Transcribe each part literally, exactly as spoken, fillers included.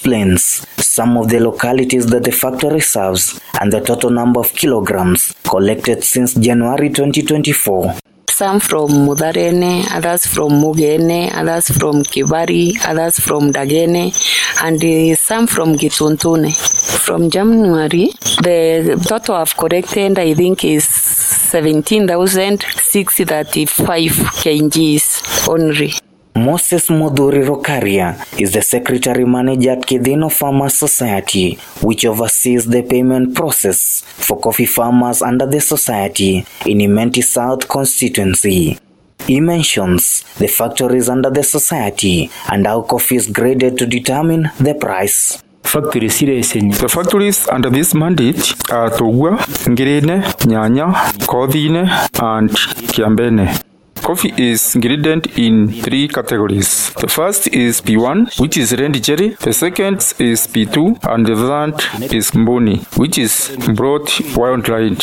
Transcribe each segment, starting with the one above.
explains some of the localities that the factory serves and the total number of kilograms collected since January twenty twenty-four. Some from Mudarene, others from Mugene, others from Kibari, others from Dagene, and uh, some from Gituntune. From January, the total I've collected, I think, is seventeen thousand six hundred thirty-five kilograms only. Moses Moduri Rokaria is the secretary manager at Kidino Farmers Society, which oversees the payment process for coffee farmers under the society in Imenti South constituency. He mentions the factories under the society and how coffee is graded to determine the price. The factories under this mandate are Togwa, Ngirene, Nyanya, Kodine, and Kiambene. Coffee is graded in three categories. The first is P one, which is Rendicheri. The second is P two, and the third is Mboni, which is brought wild dried.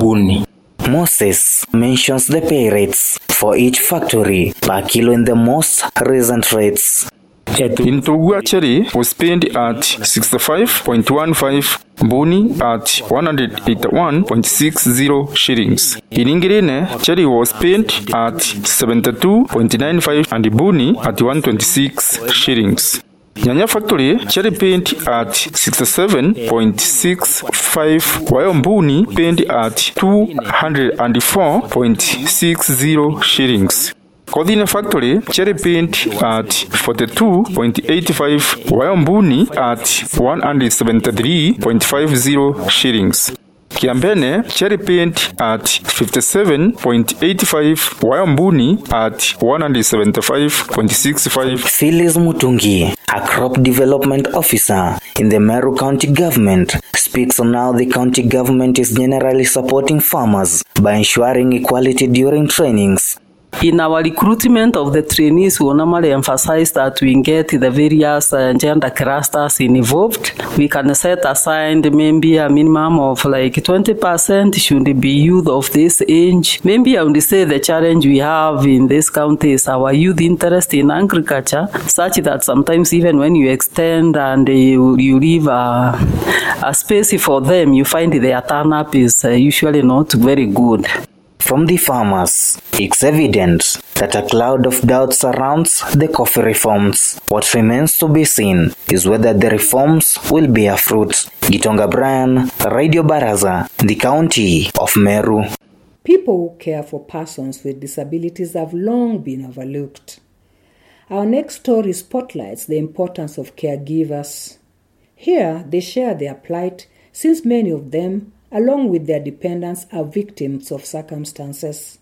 Moses mentions the pay rates for each factory per kilo in the most recent rates. In Togwa, cherry was paid at sixty-five point one five, Boni at one hundred eighty-one point six zero shillings. In Ingirene, cherry was paid at seventy-two point nine five and Boni at one hundred twenty-six shillings. Nyanya factory, cherry paint at sixty-seven point six five, while Mbuni paint at two hundred four point six zero shillings. Kodine factory, cherry paint at forty-two point eight five, while Mbuni at one hundred seventy-three point five zero shillings. Kiambene, cherry paint at fifty-seven point eight five, while Mbuni at one hundred seventy-five point six five. Phyllis Mutungi, a crop development officer in the Meru County government, speaks on how the county government is generally supporting farmers by ensuring equality during trainings. In our recruitment of the trainees, we normally emphasize that we get the various uh, gender clusters involved. We can set aside maybe a minimum of like twenty percent should be youth of this age. Maybe I would say the challenge we have in this county is our youth interest in agriculture, such that sometimes even when you extend and uh, you, you leave a, a space for them, you find their turn-up is uh, usually not very good. From the farmers, it's evident that a cloud of doubt surrounds the coffee reforms. What remains to be seen is whether the reforms will bear fruit. Gitonga Brian, Radio Baraza, the county of Meru. People who care for persons with disabilities have long been overlooked. Our next story spotlights the importance of caregivers. Here, they share their plight since many of them, along with their dependents, are victims of circumstances.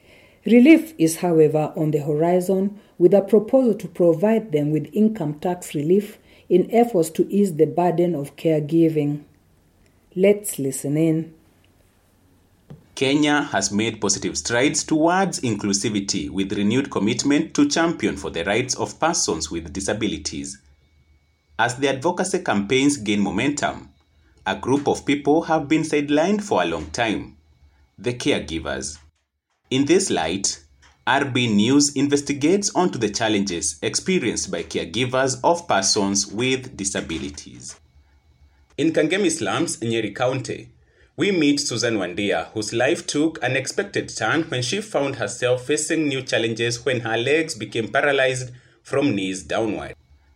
Relief is, however, on the horizon with a proposal to provide them with income tax relief in efforts to ease the burden of caregiving. Let's listen in. Kenya has made positive strides towards inclusivity with renewed commitment to champion for the rights of persons with disabilities. As the advocacy campaigns gain momentum, a group of people have been sidelined for a long time: the caregivers. In this light, R B News investigates onto the challenges experienced by caregivers of persons with disabilities. In Kangemi slums, Nyeri County, we meet Susan Wandia, whose life took an unexpected turn when she found herself facing new challenges when her legs became paralyzed from knees downward.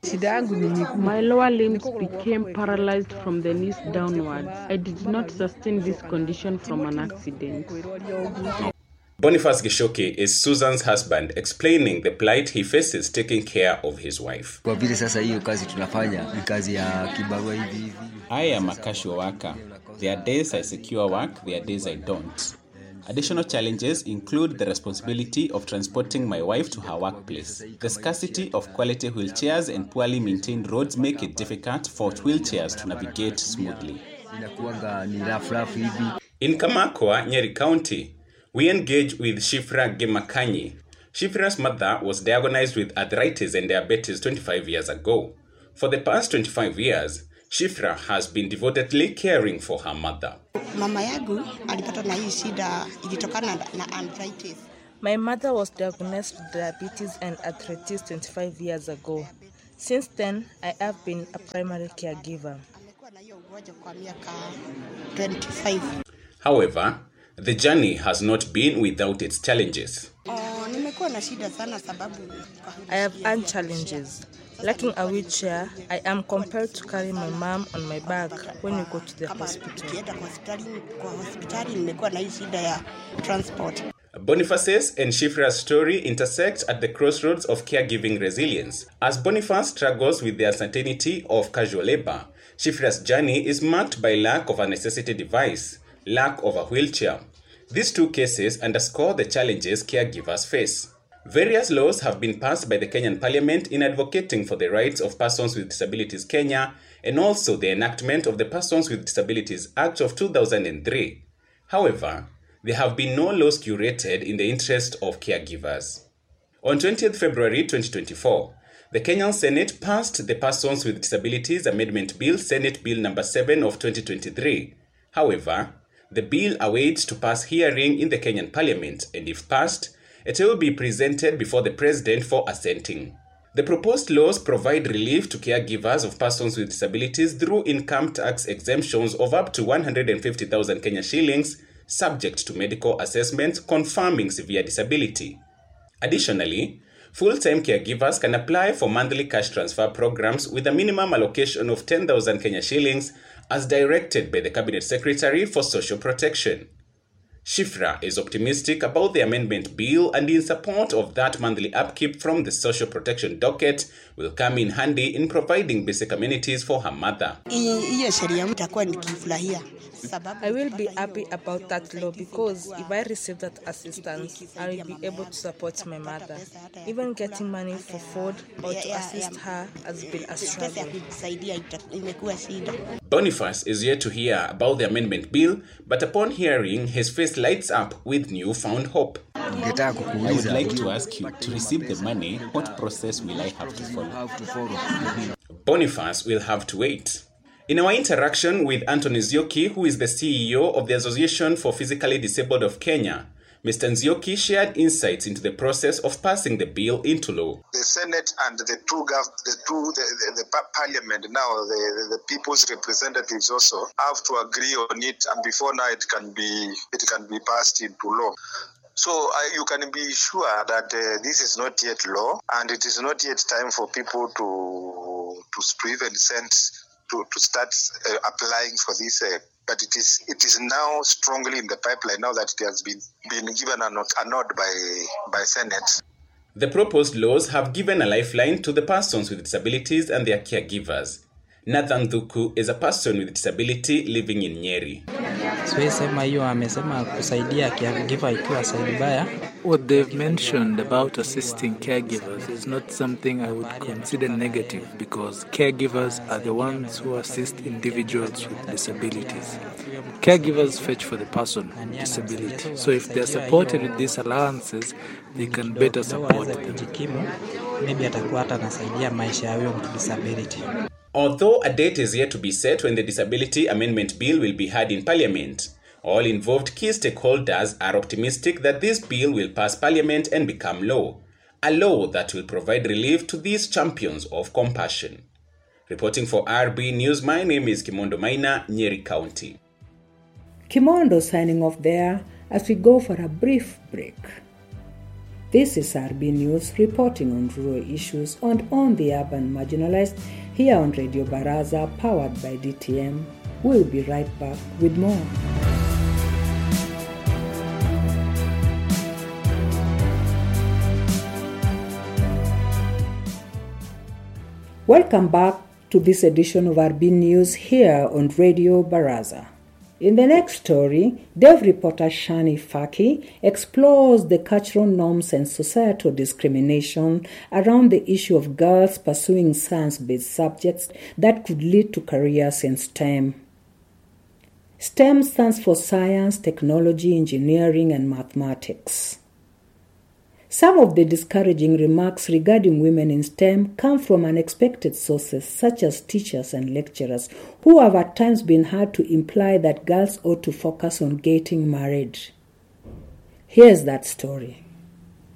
My lower limbs became paralyzed from the knees downwards. I did not sustain this condition from an accident. Boniface Gishoki is Susan's husband, explaining the plight he faces taking care of his wife. I am a casual worker. There are days I secure work, there are days I don't. Additional challenges include the responsibility of transporting my wife to her workplace. The scarcity of quality wheelchairs and poorly maintained roads make it difficult for wheelchairs to navigate smoothly. In Kamakwa, Nyeri County, we engage with Shifra Gemakanyi. Shifra's mother was diagnosed with arthritis and diabetes twenty-five years ago. For the past twenty-five years, Shifra has been devotedly caring for her mother. My mother was diagnosed with diabetes and arthritis twenty-five years ago. Since then, I have been a primary caregiver. However, the journey has not been without its challenges. I have had challenges. Lacking a wheelchair, I am compelled to carry my mom on my back when we go to the hospital. Boniface's and Shifra's story intersect at the crossroads of caregiving resilience. As Boniface struggles with the uncertainty of casual labor, Shifra's journey is marked by lack of a necessity device, lack of a wheelchair. These two cases underscore the challenges caregivers face. Various laws have been passed by the Kenyan Parliament in advocating for the rights of persons with disabilities Kenya, and also the enactment of the Persons with Disabilities Act of two thousand three. However, there have been no laws curated in the interest of caregivers. On twentieth February twenty twenty-four, the Kenyan Senate passed the Persons with Disabilities Amendment Bill, Senate Bill number seven of twenty twenty-three. However, the bill awaits to pass hearing in the Kenyan Parliament, and if passed, it will be presented before the President for assenting. The proposed laws provide relief to caregivers of persons with disabilities through income tax exemptions of up to one hundred fifty thousand Kenya shillings, subject to medical assessment confirming severe disability. Additionally, full-time caregivers can apply for monthly cash transfer programs with a minimum allocation of ten thousand Kenya shillings as directed by the Cabinet Secretary for Social Protection. Shifra is optimistic about the amendment bill and in support of that monthly upkeep from the social protection docket will come in handy in providing basic amenities for her mother. I will be happy about that law because if I receive that assistance, I will be able to support my mother. Even getting money for food or to assist her has been a struggle. Boniface is yet to hear about the amendment bill, but upon hearing, his face lights up with newfound hope. I would like to ask you, to receive the money, what process will I have to follow? Boniface will have to wait. In our interaction with Anthony Nzioki, who is the C E O of the Association for Physically Disabled of Kenya, Mister Nzioki shared insights into the process of passing the bill into law. The Senate and the two, gov- the, two the, the, the Parliament now, the, the people's representatives also have to agree on it, and before now it can be it can be passed into law. So uh, you can be sure that uh, this is not yet law, and it is not yet time for people to to, to even send to, to start uh, applying for this. Uh, but it is it is now strongly in the pipeline now that it has been been given a nod, a nod by by Senate. The proposed laws have given a lifeline to the persons with disabilities and their caregivers. Nathan Thuku is a person with disability living in Nyeri. What they've mentioned about assisting caregivers is not something I would consider negative because caregivers are the ones who assist individuals with disabilities. Caregivers fetch for the person with disability. So if they're supported with these allowances, they can better support them. Although a date is yet to be set when the Disability Amendment Bill will be heard in Parliament, all involved key stakeholders are optimistic that this bill will pass Parliament and become law, a law that will provide relief to these champions of compassion. Reporting for R B News, my name is Kimondo Maina, Nyeri County. Kimondo signing off there as we go for a brief break. This is R B News reporting on rural issues and on the urban marginalized here on Radio Baraza, powered by D T M. We'll be right back with more. Welcome back to this edition of R B News here on Radio Baraza. In the next story, Dev reporter Shani Faki explores the cultural norms and societal discrimination around the issue of girls pursuing science-based subjects that could lead to careers in STEM. STEM stands for science, technology, engineering, and mathematics. Some of the discouraging remarks regarding women in STEM come from unexpected sources such as teachers and lecturers who have at times been heard to imply that girls ought to focus on getting married. Here's that story.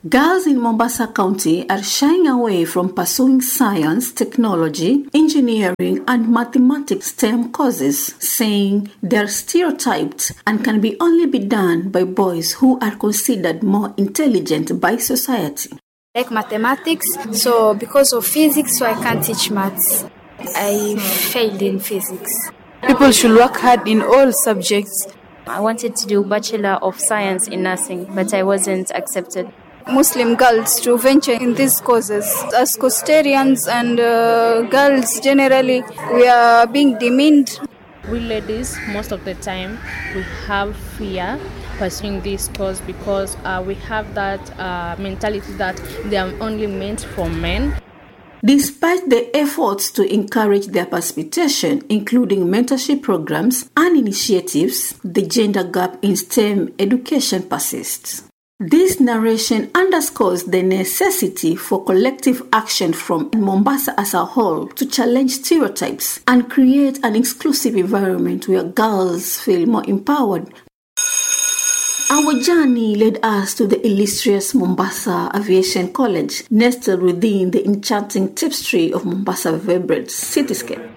Girls in Mombasa County are shying away from pursuing science, technology, engineering, and mathematics STEM courses, saying they are stereotyped and can be only be done by boys who are considered more intelligent by society. Like mathematics, so because of physics, so I can't teach maths. I failed in physics. People should work hard in all subjects. I wanted to do Bachelor of Science in Nursing, but I wasn't accepted. Muslim girls to venture in these causes. As Costarians and uh, girls generally, we are being demeaned. We ladies, most of the time, we have fear pursuing this cause because uh, we have that uh, mentality that they are only meant for men. Despite the efforts to encourage their participation, including mentorship programs and initiatives, the gender gap in STEM education persists. This narration underscores the necessity for collective action from Mombasa as a whole to challenge stereotypes and create an inclusive environment where girls feel more empowered. Our journey led us to the illustrious Mombasa Aviation College, nestled within the enchanting tapestry of Mombasa vibrant cityscape.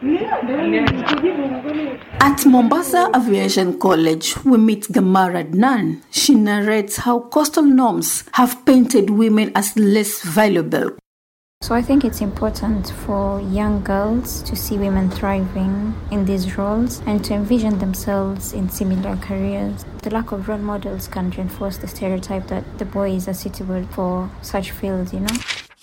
At Mombasa Aviation College, we meet Gamara Adnan. She narrates how coastal norms have painted women as less valuable. So I think it's important for young girls to see women thriving in these roles and to envision themselves in similar careers. The lack of role models can reinforce the stereotype that the boys are suitable for such fields, you know.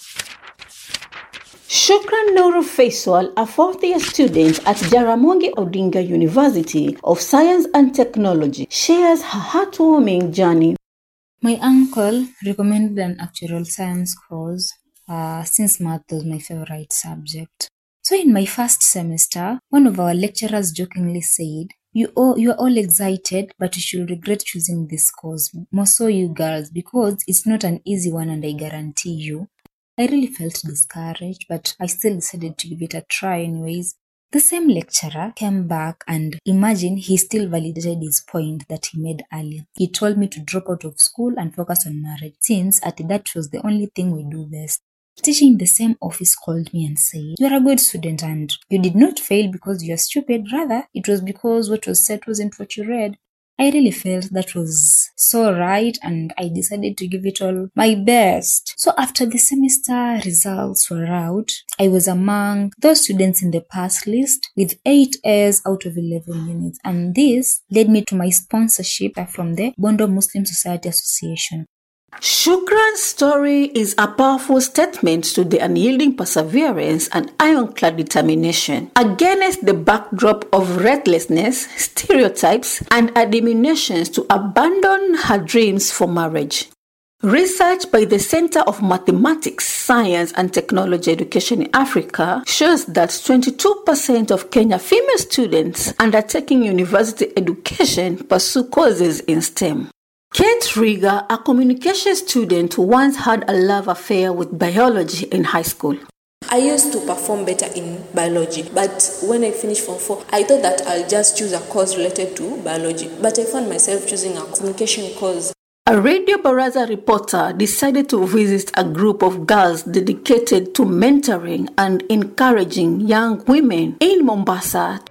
Shukran Noor Faisal, a fourth-year student at Jaramogi Odinga University of Science and Technology, shares her heartwarming journey. My uncle recommended an actuarial science course uh, since math was my favorite subject. So in my first semester, one of our lecturers jokingly said, You all, you are all excited, but you should regret choosing this course, more so you girls, because it's not an easy one and I guarantee you. I really felt discouraged, but I still decided to give it a try anyways. The same lecturer came back and imagine he still validated his point that he made earlier. He told me to drop out of school and focus on marriage, since at that was the only thing we do best. Teaching in the same office called me and said, You are a good student and you did not fail because you are stupid. Rather, it was because what was said wasn't what you read. I really felt that was so right and I decided to give it all my best. So after the semester results were out, I was among those students in the pass list with eight A's out of eleven units, and this led me to my sponsorship from the Bondo Muslim Society Association. Shukran's story is a powerful statement to the unyielding perseverance and ironclad determination against the backdrop of recklessness, stereotypes, and admonitions to abandon her dreams for marriage. Research by the Center of Mathematics, Science and Technology Education in Africa shows that twenty-two percent of Kenya female students undertaking university education pursue courses in STEM. Kate Riga, a communication student, once had a love affair with biology in high school. I used to perform better in biology, but when I finished Form four, I thought that I'll just choose a course related to biology, but I found myself choosing a communication course. A Radio Baraza reporter decided to visit a group of girls dedicated to mentoring and encouraging young women in Mombasa.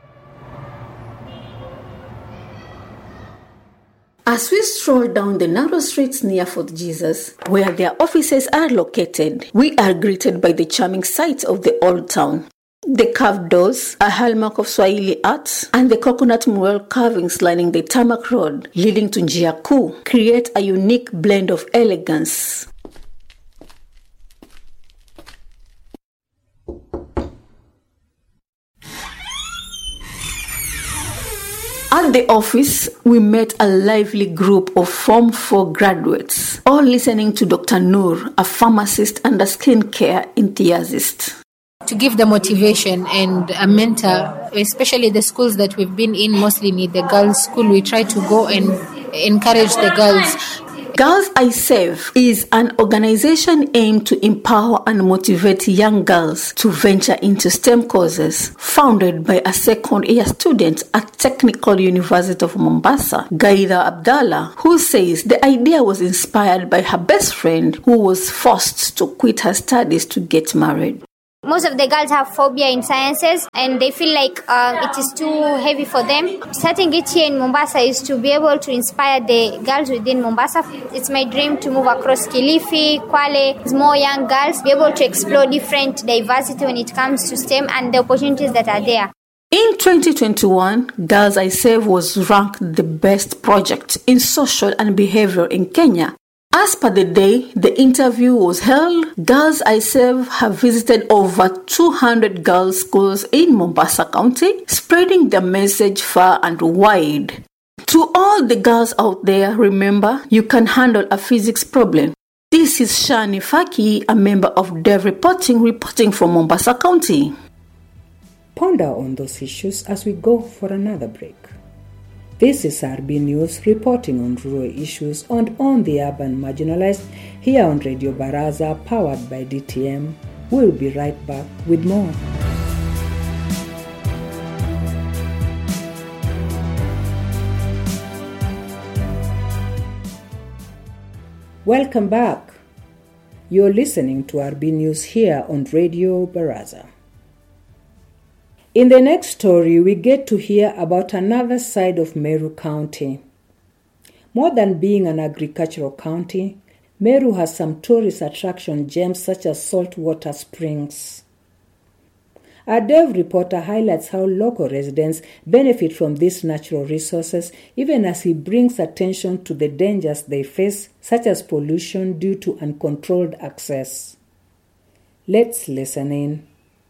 As we stroll down the narrow streets near Fort Jesus, where their offices are located, we are greeted by the charming sight of the old town. The carved doors, a hallmark of Swahili art, and the coconut mural carvings lining the tarmac road leading to Njia Kuu create a unique blend of elegance. At the office, we met a lively group of Form four graduates, all listening to Doctor Noor, a pharmacist and a skincare enthusiast. To give the motivation and a mentor, especially the schools that we've been in, mostly need the girls' school, we try to go and encourage the girls. Girls I Save is an organization aimed to empower and motivate young girls to venture into STEM courses, founded by a second-year student at Technical University of Mombasa, Gaida Abdallah, who says the idea was inspired by her best friend who was forced to quit her studies to get married. Most of the girls have phobia in sciences and they feel like um, it is too heavy for them. Starting it here in Mombasa is to be able to inspire the girls within Mombasa. It's my dream to move across Kilifi, Kwale, more young girls, be able to explore different diversity when it comes to STEM and the opportunities that are there. In twenty twenty-one, Girls I Save was ranked the best project in social and behavior in Kenya. As per the day the interview was held, Girls I Save have visited over two hundred girls' schools in Mombasa County, spreading the message far and wide. To all the girls out there, remember, you can handle a physics problem. This is Shani Faki, a member of Dev Reporting, reporting from Mombasa County. Ponder on those issues as we go for another break. This is R B News reporting on rural issues and on the urban marginalized here on Radio Baraza, powered by D T M. We'll be right back with more. Welcome back. You're listening to R B News here on Radio Baraza. In the next story, we get to hear about another side of Meru County. More than being an agricultural county, Meru has some tourist attraction gems such as saltwater springs. Our Dev reporter highlights how local residents benefit from these natural resources, even as he brings attention to the dangers they face, such as pollution due to uncontrolled access. Let's listen in.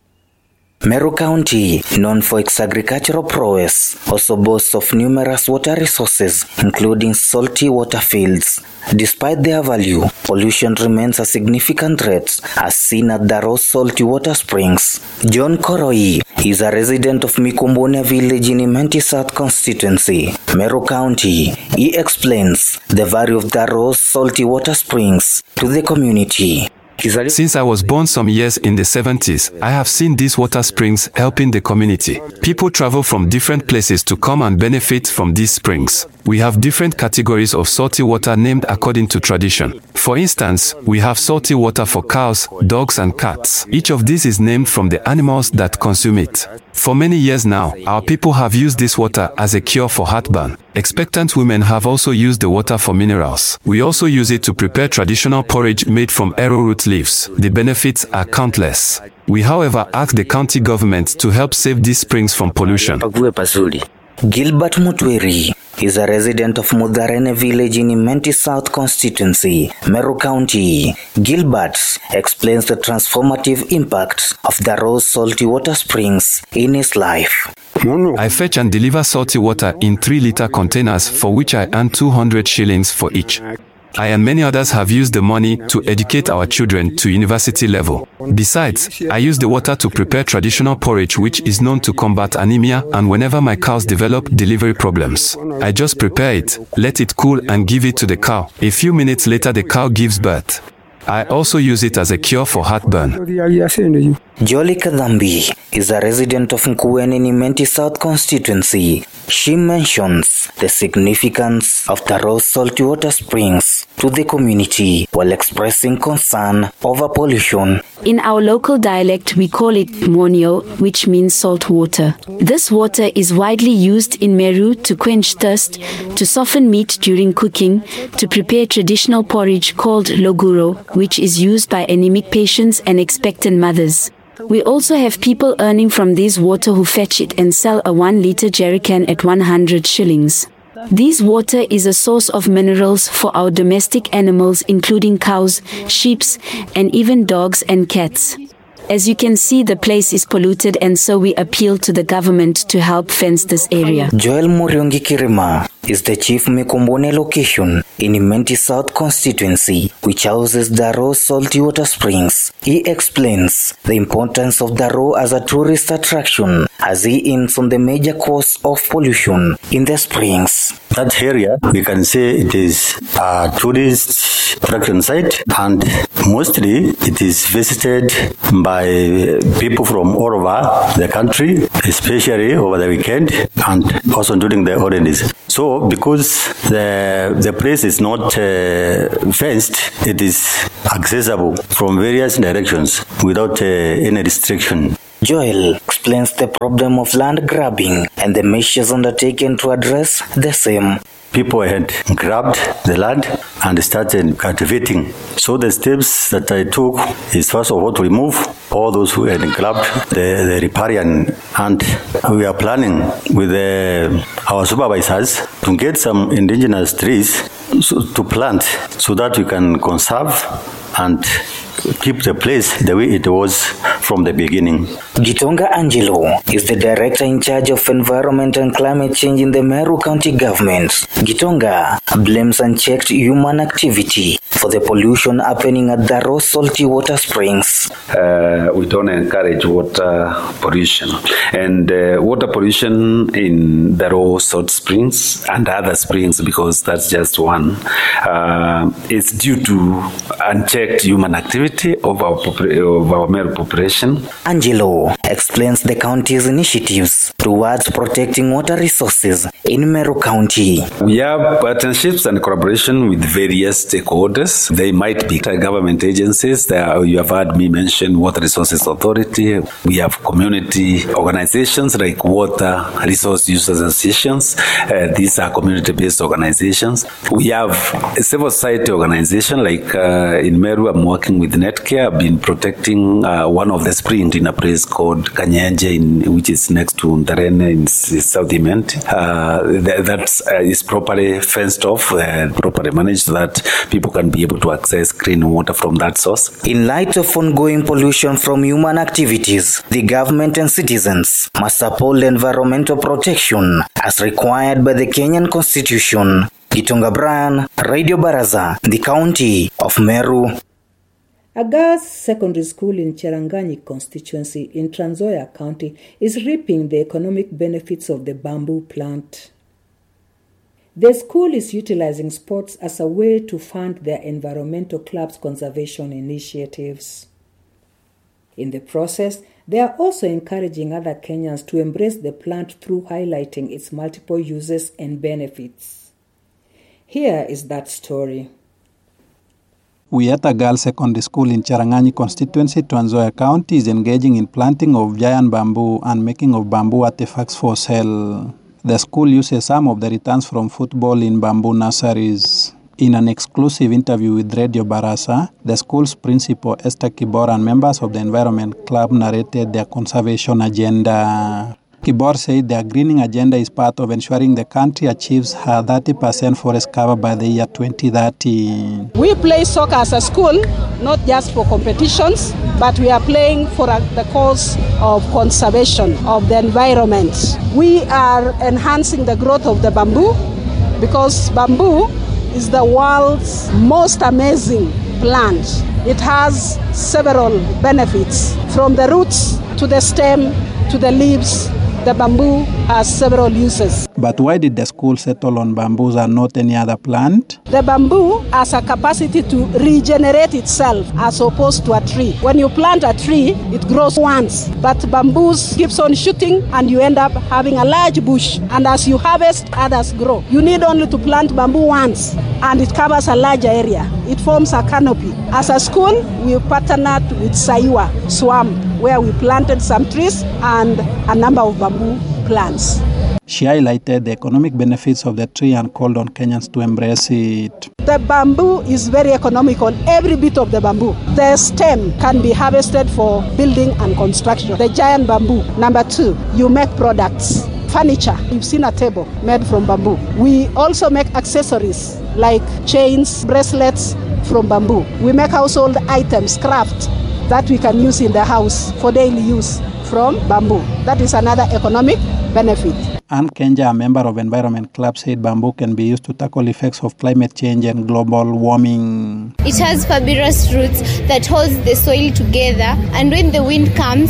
Meru County, known for its agricultural prowess, also boasts of numerous water resources, including salty water fields. Despite their value, pollution remains a significant threat, as seen at the Rose Salty Water Springs. John Koroi is a resident of Mikumbune village in Imenti South constituency, Meru County. He explains the value of the Rose Salty Water Springs to the community. Since I was born some years in the seventies, I have seen these water springs helping the community. People travel from different places to come and benefit from these springs. We have different categories of salty water named according to tradition. For instance, we have salty water for cows, dogs and cats. Each of these is named from the animals that consume it. For many years now, our people have used this water as a cure for heartburn. Expectant women have also used the water for minerals. We also use it to prepare traditional porridge made from arrowroot leaves. The benefits are countless. We, however, ask the county government to help save these springs from pollution. Gilbert Mutwiri is a resident of Mudarene village in Imenti South constituency, Meru County. Gilbert explains the transformative impact of the Rose Salty Water Springs in his life. I fetch and deliver salty water in three liter containers, for which I earn two hundred shillings for each. I and many others have used the money to educate our children to university level. Besides, I use the water to prepare traditional porridge, which is known to combat anemia, and whenever my cows develop delivery problems, I just prepare it, let it cool and give it to the cow. A few minutes later the cow gives birth. I also use it as a cure for heartburn. Jolly Kadambi is a resident of Nkuweni in Imenti South constituency. She mentions the significance of the Rose Salty Water Springs to the community while expressing concern over pollution. In our local dialect, we call it monio, which means salt water. This water is widely used in Meru to quench thirst, to soften meat during cooking, to prepare traditional porridge called loguro, which is used by anemic patients and expectant mothers. We also have people earning from this water who fetch it and sell a one liter jerrycan at one hundred shillings. This water is a source of minerals for our domestic animals, including cows, sheep, and even dogs and cats. As you can see, the place is polluted, and so we appeal to the government to help fence this area. Joel Muriongi Kirima is the chief Mikumbune location in Imenti South constituency, which houses the Rose Salty Water Springs. He explains the importance of the Rose as a tourist attraction, as he ends on the major cause of pollution in the springs. That area, we can say it is a tourist attraction site, and mostly it is visited by people from all over the country, especially over the weekend and also during the holidays. So because the the place is not uh, fenced, it is accessible from various directions without uh, any restriction. Joel explains the problem of land grabbing and the measures undertaken to address the same. People had grabbed the land and started cultivating. So the steps that I took is first of all to remove all those who had grabbed the, the riparian, and we are planning with the, our supervisors to get some indigenous trees so, to plant so that we can conserve and keep the place the way it was from the beginning. Gitonga Angelo is the director in charge of environment and climate change in the Meru County government. Gitonga blames unchecked human activity for the pollution happening at the raw salty water springs. Uh, we don't encourage water pollution, and uh, water pollution in the raw salt springs and other springs, because that's just one, uh, is due to unchecked human activity of our, of our Meru population. Angelo explains the county's initiatives towards protecting water resources in Meru County. We have partnerships and collaboration with various stakeholders. They might be government agencies. There, you have heard me mention Water Resources Authority. We have community organizations like Water Resource Users Associations. Uh, these are community-based organizations. We have a civil society organization like uh, in Meru, I'm working with Netcare. I've been protecting uh, one of the springs in a place called Kanyenje, in, which is next to Ndarene in South Imenti. Uh, that that's, uh, is properly fenced off, uh, properly managed, so that people can be able to access clean water from that source. In light of ongoing pollution from human activities, the government and citizens must uphold environmental protection as required by the Kenyan Constitution. Gitonga Brian, Radio Baraza, the county of Meru. A girls' secondary school in Cherangani constituency in Trans Nzoia County is reaping the economic benefits of the bamboo plant. The school is utilizing sports as a way to fund their environmental club's conservation initiatives. In the process, they are also encouraging other Kenyans to embrace the plant through highlighting its multiple uses and benefits. Here is that story. Wieta Girls Secondary School in Cherangani constituency, Trans Nzoia County, is engaging in planting of giant bamboo and making of bamboo artifacts for sale. The school uses some of the returns from football in bamboo nurseries. In an exclusive interview with Radio Barasa, the school's principal Esther Kibor and members of the Environment Club narrated their conservation agenda. Kibor said their greening agenda is part of ensuring the country achieves her thirty percent forest cover by the year twenty thirty. We play soccer as a school, not just for competitions, but we are playing for the cause of conservation of the environment. We are enhancing the growth of the bamboo because bamboo is the world's most amazing plant. It has several benefits, from the roots to the stem to the leaves. The bamboo has several uses. But why did the school settle on bamboos and not any other plant? The bamboo has a capacity to regenerate itself as opposed to a tree. When you plant a tree, it grows once, but bamboos keeps on shooting and you end up having a large bush. And as you harvest, others grow. You need only to plant bamboo once and it covers a larger area. It forms a canopy. As a school, we partnered with Saiwa Swamp, where we planted some trees and a number of bamboo plants. She highlighted the economic benefits of the tree and called on Kenyans to embrace it. The bamboo is very economical, every bit of the bamboo. The stem can be harvested for building and construction. The giant bamboo. Number two, you make products. Furniture, you've seen a table made from bamboo. We also make accessories like chains, bracelets from bamboo. We make household items, craft, that we can use in the house for daily use from bamboo. That is another economic benefit. Anne Kenja, a member of Environment Club, said bamboo can be used to tackle effects of climate change and global warming. It has fibrous roots that holds the soil together, and when the wind comes,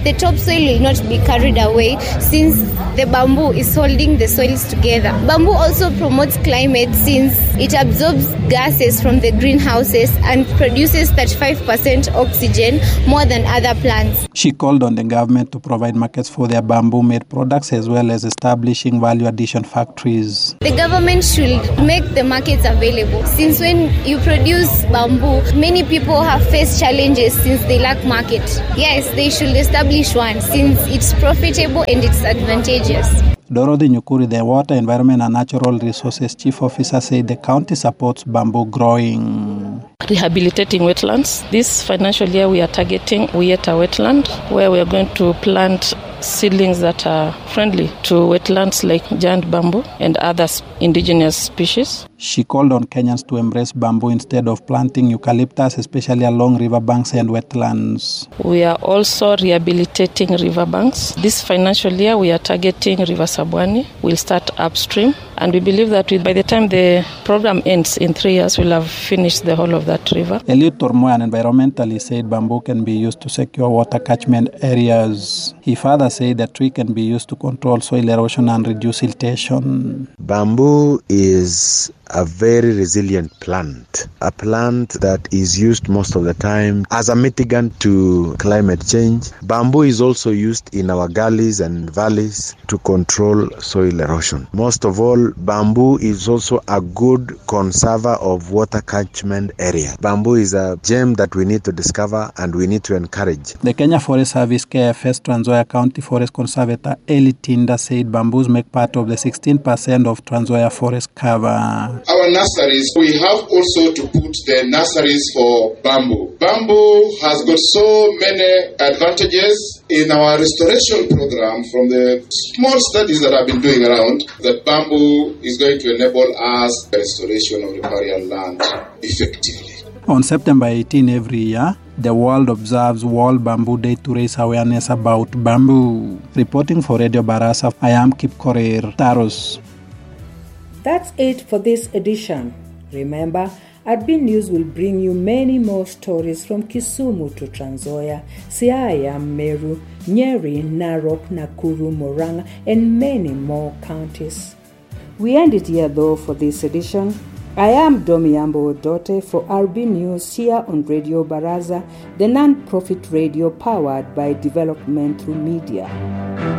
the topsoil will not be carried away since the bamboo is holding the soils together. Bamboo also promotes climate since it absorbs gases from the greenhouses and produces thirty-five percent oxygen more than other plants. She called on the government to provide markets for their bamboo-made products as well as establishing value addition factories. The government should make the markets available since when you produce bamboo, many people have faced challenges since they lack market. Yes, they should establish one since it's profitable and it's advantageous. Dorothy Nyukuri, the Water, Environment and Natural Resources Chief Officer, said the county supports bamboo growing. Rehabilitating wetlands. This financial year we are targeting Uyeta wetland, where we are going to plant seedlings that are friendly to wetlands like giant bamboo and other indigenous species. She called on Kenyans to embrace bamboo instead of planting eucalyptus, especially along riverbanks and wetlands. We are also rehabilitating riverbanks. This financial year we are targeting River Sabwani. We'll start upstream, and we believe that by the time the program ends in three years, we'll have finished the whole of that river. Eliud Tormoy, an environmentalist, said bamboo can be used to secure water catchment areas. He further said the tree can be used to control soil erosion and reduce siltation. Bamboo is a very resilient plant, a plant that is used most of the time as a mitigant to climate change. Bamboo is also used in our gullies and valleys to control soil erosion. Most of all, bamboo is also a good conserver of water catchment area. Bamboo is a gem that we need to discover and we need to encourage. The Kenya Forest Service K F S Trans Nzoia County Forest Conservator Eli Tinda said bamboos make part of the sixteen percent of Trans Nzoia forest cover. Our nurseries, we have also to put the nurseries for bamboo. Bamboo has got so many advantages in our restoration program from the small studies that I've been doing around, that bamboo is going to enable us the restoration of riparian land effectively. On September eighteenth every year, the world observes World Bamboo Day to raise awareness about bamboo. Reporting for Radio Barasa, I am Kip Korir, Taros. That's it for this edition. Remember, R B News will bring you many more stories from Kisumu to Trans Nzoia, Siaya, Meru, Nyeri, Narok, Nakuru, Murang'a, and many more counties. We end it here though for this edition. I am Domiambo Odote for R B News here on Radio Baraza, the non-profit radio powered by development through media.